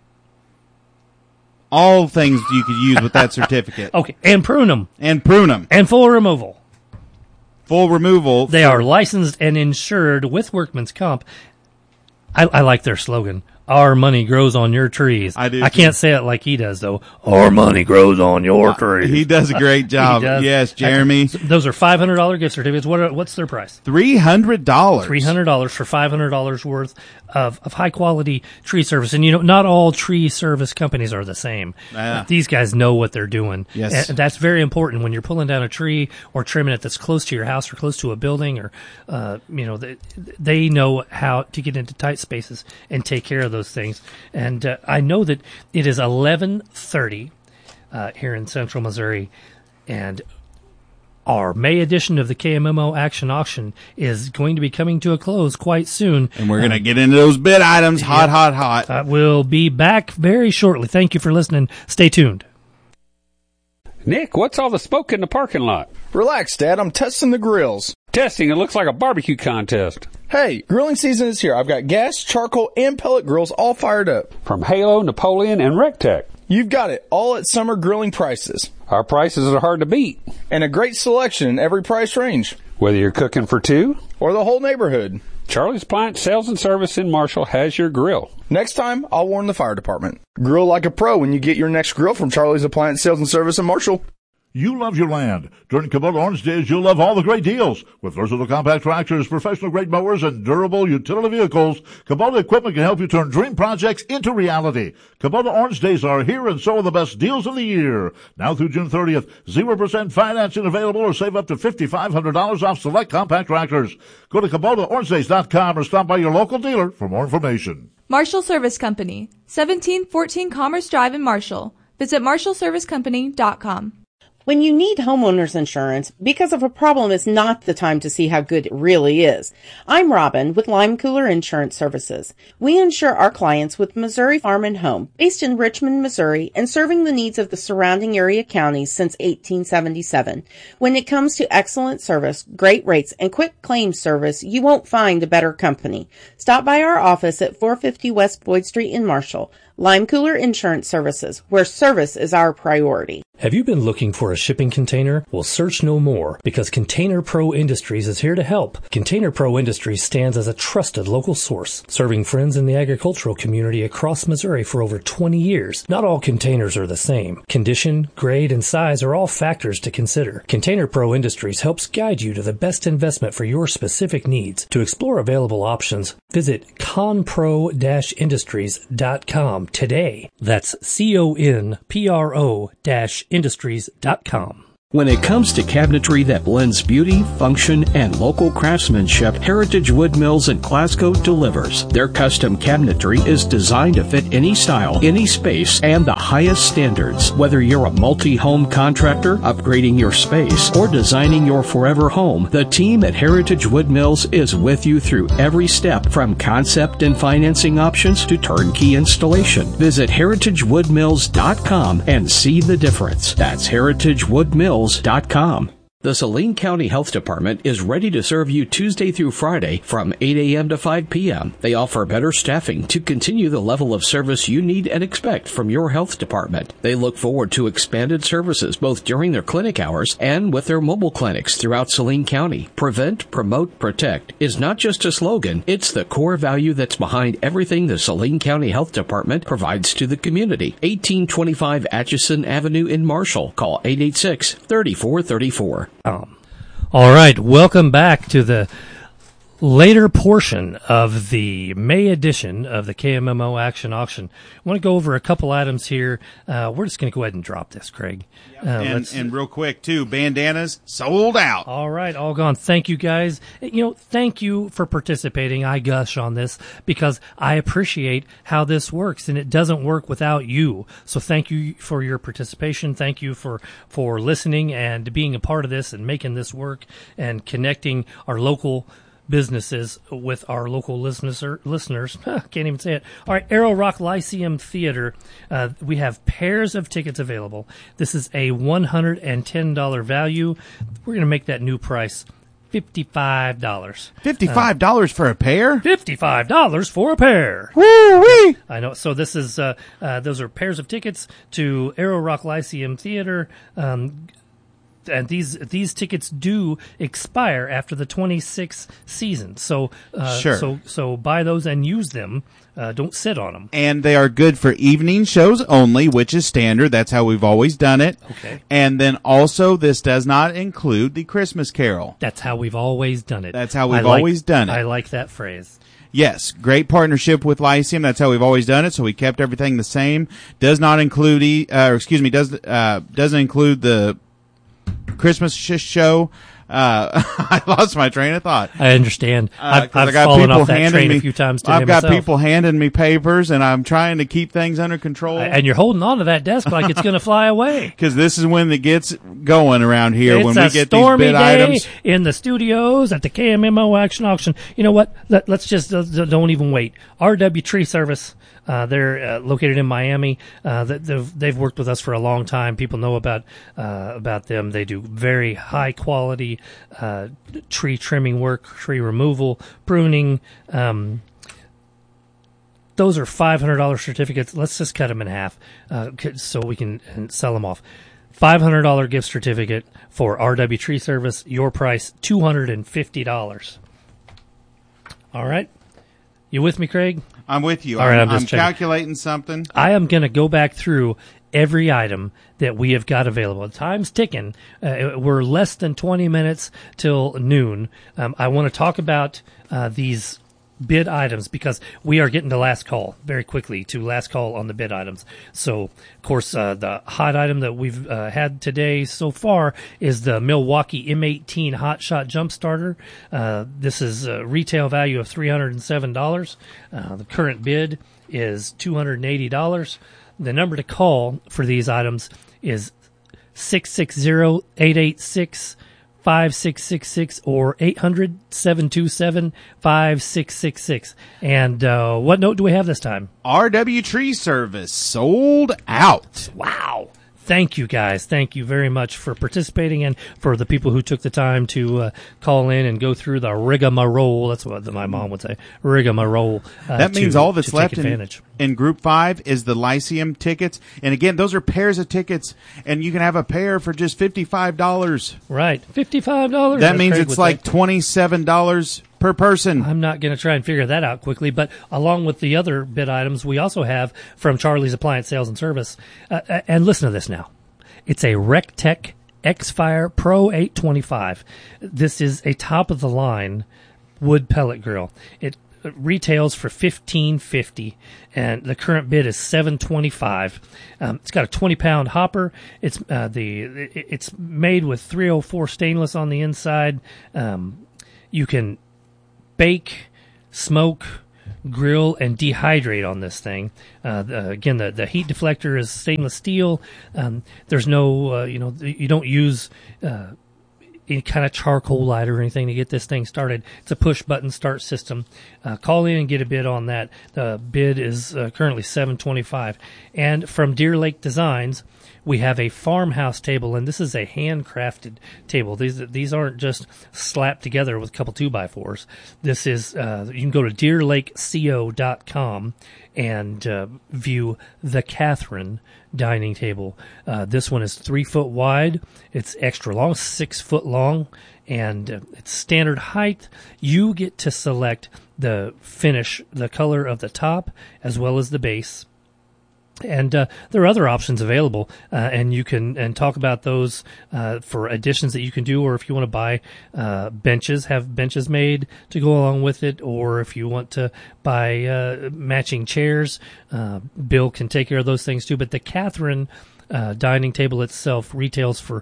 Speaker 2: All things you could use with that certificate.
Speaker 1: Okay, and prune them.
Speaker 2: And prune them.
Speaker 1: And full removal.
Speaker 2: Full removal.
Speaker 1: They are licensed and insured with Workman's Comp. I like their slogan. Our money grows on your trees.
Speaker 2: I do.
Speaker 1: I can't say it like he does, though. Our money grows on your trees.
Speaker 2: He does a great job. Yes, Jeremy.
Speaker 1: Those are $500 gift certificates. What's their price?
Speaker 2: $300.
Speaker 1: $300 for $500 worth of high quality tree service. And not all tree service companies are the same. These guys know what they're doing.
Speaker 2: Yes.
Speaker 1: And that's very important when you're pulling down a tree or trimming it that's close to your house or close to a building, or they know how to get into tight spaces and take care of those things. And I know that it is 11:30 here in Central Missouri, and our May edition of the KMMO Action Auction is going to be coming to a close quite soon.
Speaker 2: And we're going to get into those bid items hot.
Speaker 1: We'll be back very shortly. Thank you for listening. Stay tuned.
Speaker 9: Nick, what's all the smoke in the parking lot?
Speaker 10: Relax, Dad. I'm testing the grills.
Speaker 9: Testing? It looks like a barbecue contest.
Speaker 10: Hey, grilling season is here. I've got gas, charcoal, and pellet grills all fired up.
Speaker 9: From Halo, Napoleon, and Rectech.
Speaker 10: You've got it, all at summer grilling prices.
Speaker 9: Our prices are hard to beat.
Speaker 10: And a great selection in every price range.
Speaker 9: Whether you're cooking for 2
Speaker 10: or the whole neighborhood.
Speaker 9: Charlie's Appliance Sales and Service in Marshall has your grill.
Speaker 10: Next time, I'll warn the fire department. Grill like a pro when you get your next grill from Charlie's Appliance Sales and Service in Marshall.
Speaker 7: You love your land. During Kubota Orange Days, you'll love all the great deals. With versatile compact tractors, professional-grade mowers, and durable utility vehicles, Kubota equipment can help you turn dream projects into reality. Kubota Orange Days are here, and so are the best deals of the year. Now through June 30th, 0% financing available, or save up to $5,500 off select compact tractors. Go to KubotaOrangeDays.com or stop by your local dealer for more information.
Speaker 8: Marshall Service Company, 1714 Commerce Drive in Marshall. Visit MarshallServiceCompany.com.
Speaker 11: When you need homeowners insurance, because of a problem is not the time to see how good it really is. I'm Robin with Lime Cooler Insurance Services. We insure our clients with Missouri Farm and Home, based in Richmond, Missouri, and serving the needs of the surrounding area counties since 1877. When it comes to excellent service, great rates, and quick claims service, you won't find a better company. Stop by our office at 450 West Boyd Street in Marshall. Lime Cooler Insurance Services, where service is our priority.
Speaker 3: Have you been looking for a shipping container? Well, search no more, because Container Pro Industries is here to help. Container Pro Industries stands as a trusted local source, serving friends in the agricultural community across Missouri for over 20 years. Not all containers are the same. Condition, grade, and size are all factors to consider. Container Pro Industries helps guide you to the best investment for your specific needs. To explore available options, visit conpro-industries.com today. That's CONPRO-industries.com.
Speaker 12: When it comes to cabinetry that blends beauty, function, and local craftsmanship, Heritage Wood Mills in Glasgow delivers. Their custom cabinetry is designed to fit any style, any space, and the highest standards. Whether you're a multi-home contractor, upgrading your space, or designing your forever home, the team at Heritage Wood Mills is with you through every step, from concept and financing options to turnkey installation. Visit heritagewoodmills.com and see the difference. That's heritagewoodmills.com. The Saline County Health Department is ready to serve you Tuesday through Friday from 8 a.m. to 5 p.m. They offer better staffing to continue the level of service you need and expect from your health department. They look forward to expanded services both during their clinic hours and with their mobile clinics throughout Saline County. Prevent, promote, protect is not just a slogan, it's the core value that's behind everything the Saline County Health Department provides to the community. 1825 Atchison Avenue in Marshall. Call 886-3434.
Speaker 1: All right, welcome back to the later portion of the May edition of the KMMO Action Auction. I want to go over a couple items here. We're just going to go ahead and drop this, Craig.
Speaker 2: And real quick, too, bandanas sold out.
Speaker 1: All right, all gone. Thank you, guys. Thank you for participating. I gush on this because I appreciate how this works, and it doesn't work without you. So thank you for your participation. Thank you for listening and being a part of this and making this work and connecting our local businesses with our local listeners. Can't even say it. All right, Arrow Rock Lyceum Theater. We have pairs of tickets available. This is a $110 value. We're going to make that new price $55.
Speaker 2: $55 for a pair?
Speaker 1: $55 for a pair.
Speaker 2: Woo-wee!
Speaker 1: I know. So this is those are pairs of tickets to Arrow Rock Lyceum Theater. And these tickets do expire after the 26th season. So
Speaker 2: sure.
Speaker 1: So buy those and use them. Don't sit on them.
Speaker 2: And they are good for evening shows only, which is standard. That's how we've always done it.
Speaker 1: Okay.
Speaker 2: And then also, this does not include the Christmas Carol.
Speaker 1: That's how we've always done it.
Speaker 2: That's how we've always done it.
Speaker 1: I like that phrase.
Speaker 2: Yes, great partnership with Lyceum. That's how we've always done it. So we kept everything the same. Does not include doesn't include the Christmas show. I lost my train of thought.
Speaker 1: I understand. I've fallen off that train a few times today
Speaker 2: I've got
Speaker 1: myself.
Speaker 2: people handing me papers, and I'm trying to keep things under control.
Speaker 1: And you're holding on to that desk like it's going to fly away.
Speaker 2: Because this is when it gets going around here.
Speaker 1: It's
Speaker 2: when we get
Speaker 1: stormy
Speaker 2: these bid
Speaker 1: day
Speaker 2: items
Speaker 1: in the studios at the KMMO Action Auction. You know what? Let's just don't even wait. RW Tree Service. They're located in Miami. They've worked with us for a long time. People know about them. They do very high quality tree trimming work, tree removal, pruning. Those are $500 certificates. Let's just cut them in half so we can sell them off. $500 gift certificate for RW Tree Service. Your price, $250. All right. You with me, Craig?
Speaker 2: I'm with you.
Speaker 1: All right,
Speaker 2: I'm
Speaker 1: just checking.
Speaker 2: calculating something.
Speaker 1: I am going to go back through every item that we have got available. Time's ticking. We're less than 20 minutes till noon. I want to talk about these bid items because we are getting to last call very quickly to last call on the bid items. So, of course, the hot item that we've had today so far is the Milwaukee M18 Hot Shot Jump Starter. This is a retail value of $307. The current bid is $280. The number to call for these items is 660-886-5666 or 800-727-5666. And what note do we have this time?
Speaker 2: RW Tree Service sold out.
Speaker 1: Wow. Thank you, guys. Thank you very much for participating and for the people who took the time to call in and go through the rigmarole. That's what my mom would say, rigmarole.
Speaker 2: That means all that's left in Group 5 is the Lyceum tickets. And again, those are pairs of tickets, and you can have a pair for just $55.
Speaker 1: Right, $55.
Speaker 2: That means it's like $27 per person.
Speaker 1: I'm not going to try and figure that out quickly, but along with the other bid items, we also have from Charlie's Appliance Sales and Service. And listen to this now. It's a RecTech X-Fire Pro 825. This is a top-of-the-line wood pellet grill. It retails for $15.50, and the current bid is $7.25. It's got a 20-pound hopper. It's it's made with 304 stainless on the inside. You can bake, smoke, grill, and dehydrate on this thing. Again, the heat deflector is stainless steel. There's no, you don't use any kind of charcoal lighter or anything to get this thing started. It's a push-button start system. Call in and get a bid on that. The bid is currently $7.25. And from Deer Lake Designs, we have a farmhouse table, and this is a handcrafted table. These aren't just slapped together with a couple 2x4s. This is, you can go to deerlakeco.com and view the Catherine dining table. This one is 3 foot wide. It's extra long, 6 foot long, and it's standard height. You get to select the finish, the color of the top, as well as the base. And there are other options available, and you can talk about those for additions that you can do, or if you want to buy benches, have benches made to go along with it, or if you want to buy matching chairs, Bill can take care of those things too. But the Catherine dining table itself retails for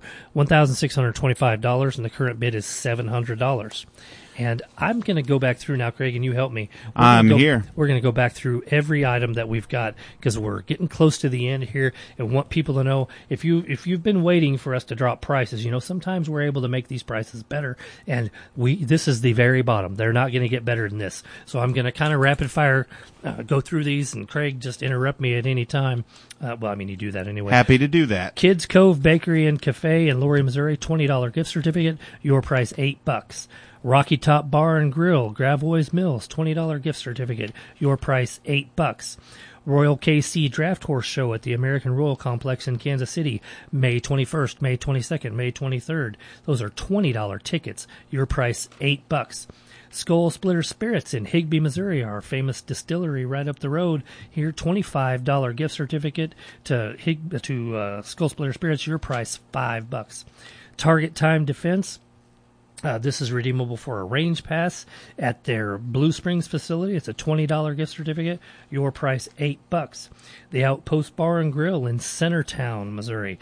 Speaker 1: $1,625, and the current bid is $700. And I'm going to go back through now, Craig, and you help me.
Speaker 2: I'm here.
Speaker 1: We're going to go back through every item that we've got because we're getting close to the end here and want people to know if you've been waiting for us to drop prices, sometimes we're able to make these prices better. And this is the very bottom. They're not going to get better than this. So I'm going to kind of rapid fire go through these, and Craig, just interrupt me at any time. You do that anyway.
Speaker 2: Happy to do that.
Speaker 1: Kids Cove Bakery and Cafe in Laurie, Missouri, $20 gift certificate. Your price $8. Rocky Top Bar and Grill, Gravois Mills, $20 gift certificate. Your price $8. Royal KC Draft Horse Show at the American Royal Complex in Kansas City, May 21st, May 22nd, May 23rd. Those are $20 tickets. Your price $8. Skull Splitter Spirits in Higbee, Missouri, our famous distillery right up the road. Here, $25 gift certificate to Skull Splitter Spirits. Your price $5. Target Time Defense. This is redeemable for a range pass at their Blue Springs facility. It's a $20 gift certificate. Your price $8. The Outpost Bar and Grill in Centertown, Missouri,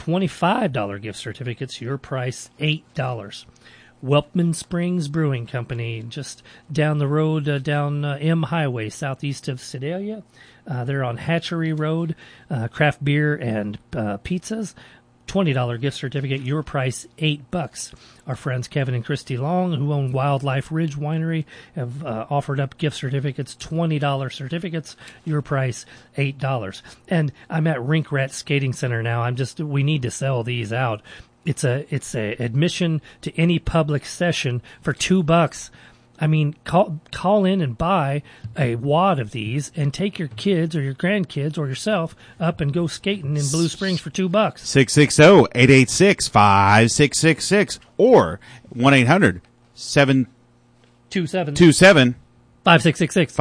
Speaker 1: $25 gift certificates. Your price $8. Whelpman Springs Brewing Company, just down the road, down M Highway, southeast of Sedalia. They're on Hatchery Road, craft beer and pizzas. $20 gift certificate. Your price $8. Our friends Kevin and Christy Long, who own Wildlife Ridge Winery, have offered up gift certificates, $20 certificates. Your price $8. And I'm at Rink Rat Skating Center now. We need to sell these out. It's a admission to any public session for $2. I mean, call in and buy a wad of these and take your kids or your grandkids or yourself up and go skating in Blue Springs for $2.
Speaker 2: 660-886-5666 or 1-800-727
Speaker 1: 5666.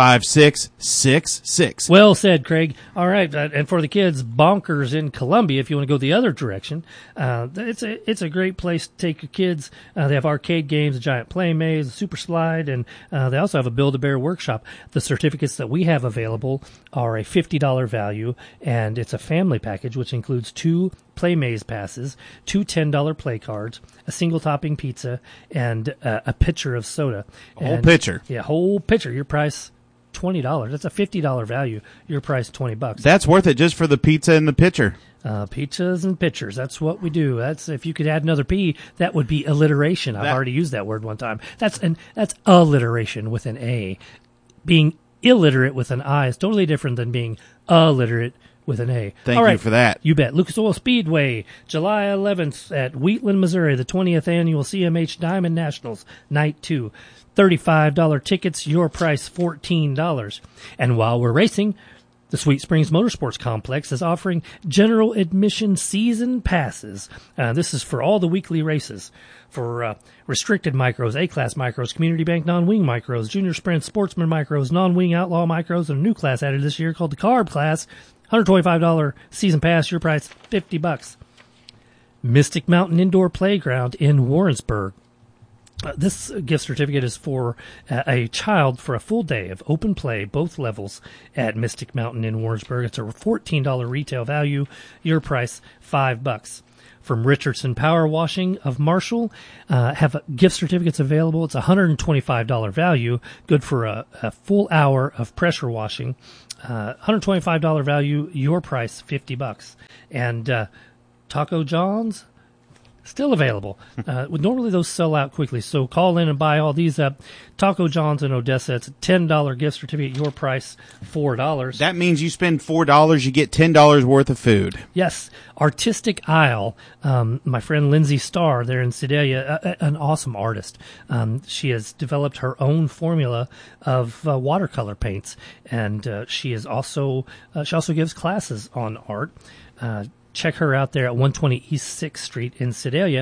Speaker 2: 5666.
Speaker 1: Well said, Craig. All right, and for the kids, Bonkers in Columbia, if you want to go the other direction, it's a great place to take your kids. They have arcade games, a giant play maze, a super slide, and they also have a Build-A-Bear workshop. The certificates that we have available are a $50 value, and it's a family package, which includes 2 play maze passes, 2 $10 play cards, a single topping pizza, and a pitcher of soda.
Speaker 2: Whole pitcher.
Speaker 1: Yeah, whole pitcher. Your price $20. That's a $50 value. Your price $20.
Speaker 2: That's worth it just for the pizza and the pitcher.
Speaker 1: Pizzas and pitchers. That's what we do. That's if you could add another P, that would be alliteration. I've already used that word one time. That's alliteration with an A. Being illiterate with an I is totally different than being illiterate with an A.
Speaker 2: Thank you for that.
Speaker 1: You bet. Lucas Oil Speedway, July 11th at Wheatland, Missouri, the 20th annual CMH Diamond Nationals, Night 2. $35 tickets, your price $14. And while we're racing, the Sweet Springs Motorsports Complex is offering general admission season passes. This is for all the weekly races. For restricted micros, A-class micros, Community Bank non-wing micros, Junior Sprint Sportsman micros, non-wing outlaw micros, and a new class added this year called the Carb class. $125 season pass, your price $50. Mystic Mountain Indoor Playground in Warrensburg. This gift certificate is for a child for a full day of open play, both levels, at Mystic Mountain in Warrensburg. It's a $14 retail value. Your price, $5. From Richardson Power Washing of Marshall, have gift certificates available. It's a $125 value, good for a full hour of pressure washing. $125 value, your price, $50. And Taco John's, still available. Normally those sell out quickly, so call in and buy all these up. Taco John's in Odessa, it's a $10 gift certificate, your price $4.
Speaker 2: That means you spend $4, you get $10 worth of food.
Speaker 1: Yes. Artistic Isle, my friend Lindsay Starr there in Sedalia, an awesome artist. She has developed her own formula of watercolor paints, and she also gives classes on art. Check her out there at 120 East 6th Street in Sedalia.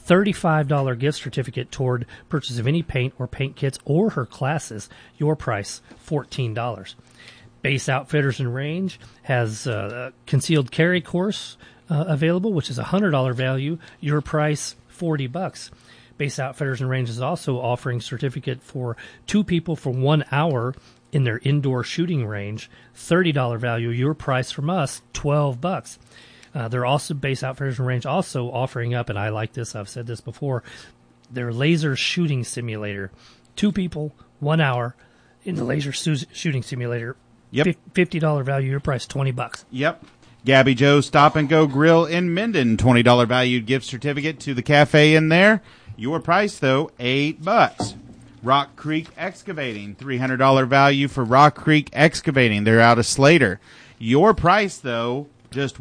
Speaker 1: $35 gift certificate toward purchase of any paint or paint kits or her classes. Your price, $14. Base Outfitters and Range has a concealed carry course available, which is a $100 value. Your price, $40. Base Outfitters and Range is also offering certificate for 2 people for 1 hour in their indoor shooting range. $30 value. Your price from us, $12. They're also, Base Outfitters and Range also offering up, and I like this, I've said this before, their laser shooting simulator. 2 people, 1 hour in the laser shooting simulator.
Speaker 2: Yep.
Speaker 1: $50 value, your price $20.
Speaker 2: Yep. Gabby Joe's Stop and Go Grill in Minden, $20 valued gift certificate to the cafe in there. Your price, though, $8. Rock Creek Excavating, $300 value for Rock Creek Excavating. They're out of Slater. Your price, though, just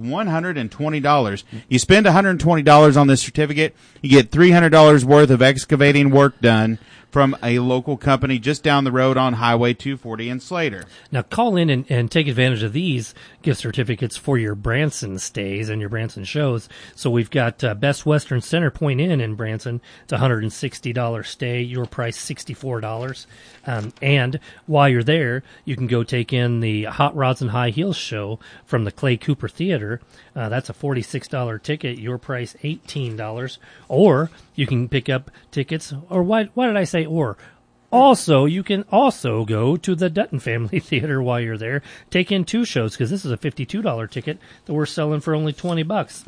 Speaker 2: $120. You spend $120 on this certificate, you get $300 worth of excavating work done from a local company just down the road on Highway 240 in Slater.
Speaker 1: Now call in and take advantage of these gift certificates for your Branson stays and your Branson shows. So we've got Best Western Center Point Inn in Branson. It's a $160 stay. Your price $64. And while you're there, you can go take in the Hot Rods and High Heels show from the Clay Cooper Theater. That's a $46 ticket. Your price $18. Or you can pick up tickets. Or why did I say or? Also, you can also go to the Dutton Family Theater while you're there. Take in 2 shows, because this is a $52 ticket that we're selling for only $20.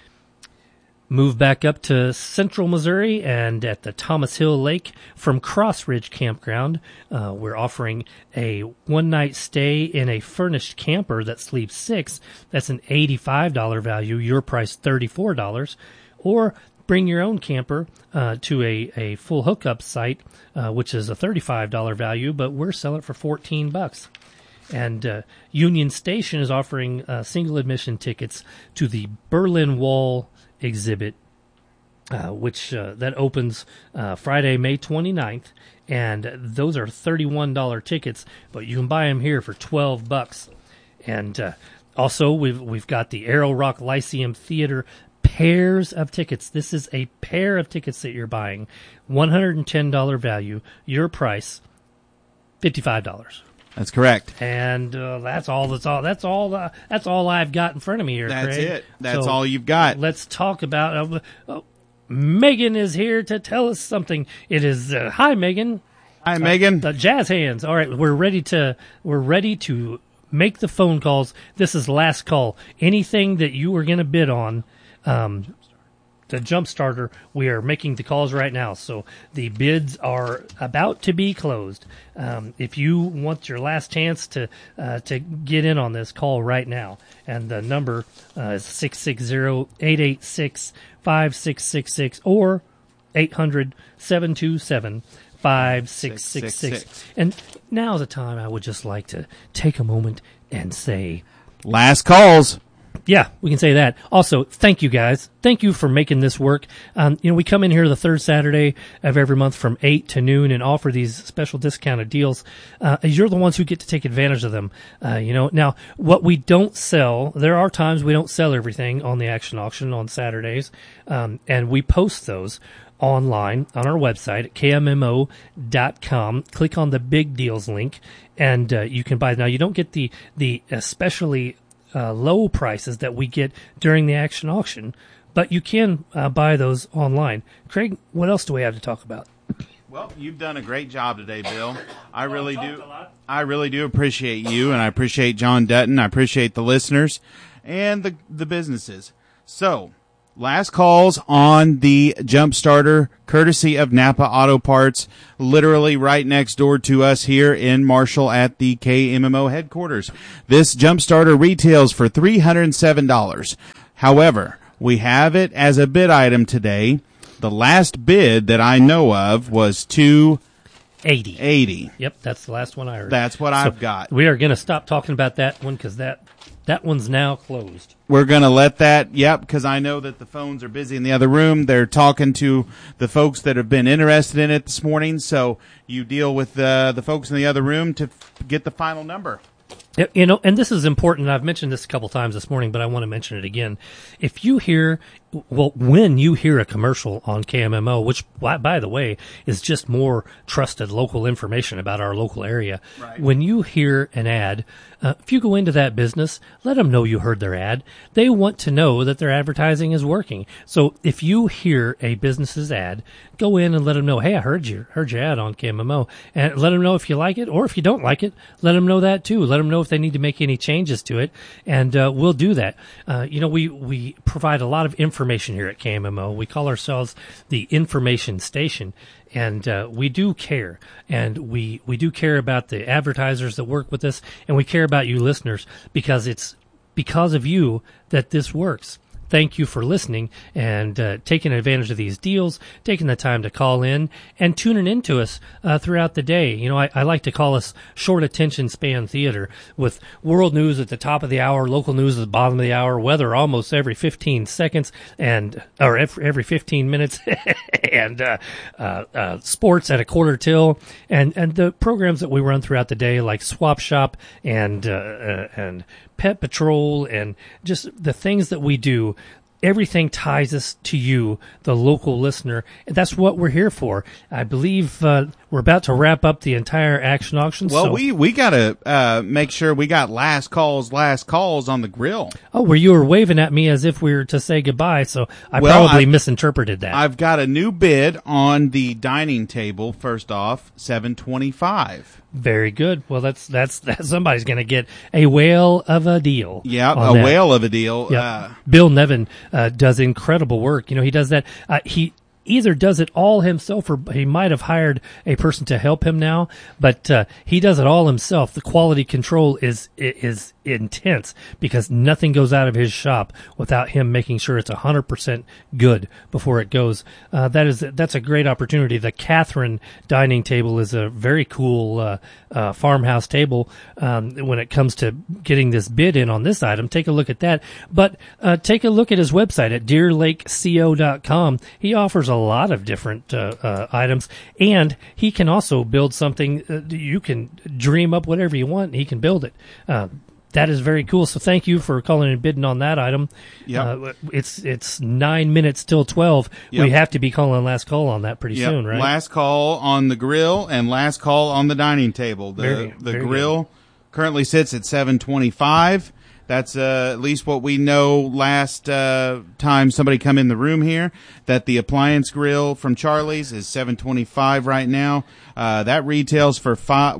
Speaker 1: Move back up to Central Missouri and at the Thomas Hill Lake from Cross Ridge Campground. We're offering a one-night stay in a furnished camper that sleeps 6. That's an $85 value. Your price $34. Or bring your own camper to a full hookup site, which is a $35 value, but we're selling it for $14. And Union Station is offering single admission tickets to the Berlin Wall exhibit, which that opens Friday, May 29th, and those are $31 tickets, but you can buy them here for $12. And also we've got the Arrow Rock Lyceum Theater pairs of tickets. This is a pair of tickets that you're buying. $110 value. Your price, $55.
Speaker 2: That's correct.
Speaker 1: And that's all I've got in front of me here,
Speaker 2: That's
Speaker 1: Craig.
Speaker 2: it. That's
Speaker 1: So
Speaker 2: all you've got.
Speaker 1: Let's talk about Megan is here to tell us something. It is hi, Megan.
Speaker 2: Hi, Megan.
Speaker 1: The jazz hands. All right, we're ready to make the phone calls. This is last call. Anything that you were going to bid on, the jump starter, we are making the calls right now. So the bids are about to be closed. If you want your last chance to get in on this, call right now. And the number is 660-886-5666 or 800-727-5666. And now's the time I would just like to take a moment and say,
Speaker 2: last calls.
Speaker 1: Yeah, we can say that. Also, thank you guys. Thank you for making this work. We come in here the third Saturday of every month from 8 to noon and offer these special discounted deals. You're the ones who get to take advantage of them. Now, what we don't sell, there are times we don't sell everything on the action auction on Saturdays, and we post those online on our website at kmmo.com. Click on the big deals link, and you can buy. Now, you don't get the especially low prices that we get during the action auction, but you can buy those online. Craig, what else do we have to talk about?
Speaker 2: Well, you've done a great job today, Bill. I really do. I really do appreciate you, and I appreciate John Dutton. I appreciate the listeners and the businesses. So, last calls on the jump starter, courtesy of Napa Auto Parts, literally right next door to us here in Marshall at the KMMO headquarters. This jump starter retails for $307. However, we have it as a bid item today. The last bid that I know of was $280.
Speaker 1: Yep, that's the last one I heard.
Speaker 2: That's what I've got.
Speaker 1: We are going to stop talking about that one because that one's now closed.
Speaker 2: We're going to let that, because I know that the phones are busy in the other room. They're talking to the folks that have been interested in it this morning, so you deal with the folks in the other room to get the final number.
Speaker 1: And this is important. I've mentioned this a couple times this morning, but I want to mention it again. When you hear a commercial on KMMO, which, by the way, is just more trusted local information about our local area. Right. When you hear an ad, if you go into that business, let them know you heard their ad. They want to know that their advertising is working. So if you hear a business's ad, go in and let them know, hey, I heard your ad on KMMO. And let them know if you like it, or if you don't like it, let them know that too. Let them know if they need to make any changes to it, and we'll do that. We provide a lot of information here at KMMO. We call ourselves the information station, and we do care, and we do care about the advertisers that work with us, and we care about you listeners, because it's because of you that this works. Thank you for listening and taking advantage of these deals, taking the time to call in and tuning into us throughout the day. I like to call us short attention span theater, with world news at the top of the hour, local news at the bottom of the hour, weather almost every 15 seconds or every 15 minutes, and sports at a quarter till, and the programs that we run throughout the day, like Swap Shop and Pet Patrol, and just the things that we do. Everything ties us to you, the local listener. And that's what we're here for. I believe we're about to wrap up the entire action auction.
Speaker 2: Well, we got to make sure we got last calls on the grill.
Speaker 1: Oh, you were waving at me as if we were to say goodbye, so I probably misinterpreted that.
Speaker 2: I've got a new bid on the dining table, first off, $725.
Speaker 1: Very good. Well, that's somebody's going to get a whale of a deal.
Speaker 2: Yeah, a whale of a deal.
Speaker 1: Yep. Bill Nevin does incredible work. He does that. He either does it all himself, or he might have hired a person to help him now, but he does it all himself. The quality control is intense, because nothing goes out of his shop without him making sure it's 100% good before it goes. That's a great opportunity. The Catherine dining table is a very cool farmhouse table. When it comes to getting this bid in on this item, take a look at that. But take a look at his website at deerlakeco.com. He offers a lot of different items, and he can also build something. You can dream up whatever you want. He can build it. That is very cool. So thank you for calling and bidding on that item.
Speaker 2: Yep.
Speaker 1: It's 9 minutes till 12.
Speaker 2: Yep.
Speaker 1: We have to be calling last call on that pretty soon, right?
Speaker 2: Last call on the grill and last call on the dining table. The
Speaker 1: Very
Speaker 2: grill currently sits at $725. That's at least what we know last time somebody come in the room here, that the appliance grill from Charlie's is $725 right now. That retails for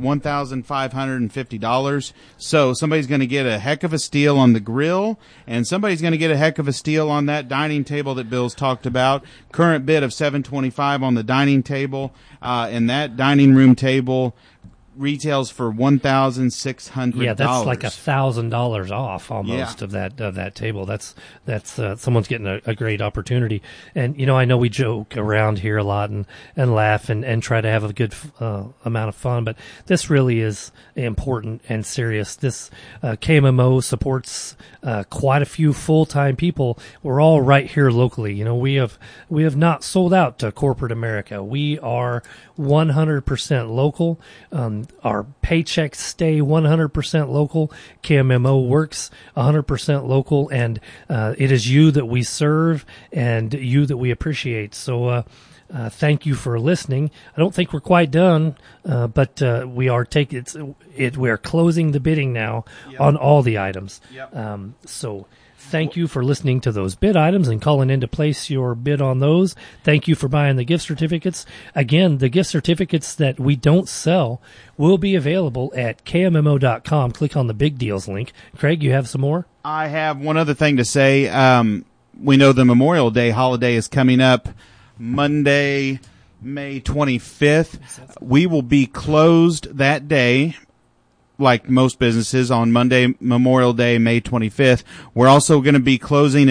Speaker 2: $1,550. So somebody's going to get a heck of a steal on the grill, and somebody's going to get a heck of a steal on that dining table that Bill's talked about. Current bid of $725 on the dining table, and that dining room table retails for $1,600.
Speaker 1: Yeah, that's like $1,000 off almost of that table. That's someone's getting a great opportunity. And I know we joke around here a lot and laugh and try to have a good amount of fun, but this really is important and serious. This KMMO supports quite a few full-time people. We're all right here locally. We have not sold out to corporate America. We are 100% local. Our paychecks stay 100% local. KMMO works 100% local, and it is you that we serve and you that we appreciate. So thank you for listening. I don't think we're quite done, but we are we're closing the bidding now on all the items. So thank you for listening to those bid items and calling in to place your bid on those. Thank you for buying the gift certificates. Again, the gift certificates that we don't sell will be available at KMMO.com. Click on the big deals link. Craig, you have some more?
Speaker 2: I have one other thing to say. We know the Memorial Day holiday is coming up Monday, May 25th. We will be closed that day, like most businesses, on Monday, Memorial Day, May 25th. We're also going to be closing